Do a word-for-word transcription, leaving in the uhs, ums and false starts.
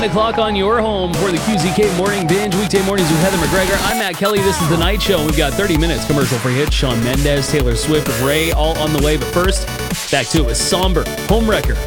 o'clock on your home for the Q Z K Morning Binge, weekday mornings with Heather McGregor. I'm Matt Kelly. This is The Night Show. We've got thirty minutes commercial-free hits. Shawn Mendes, Taylor Swift, Ray, all on the way. But first, back to it with Somber, Homewrecker,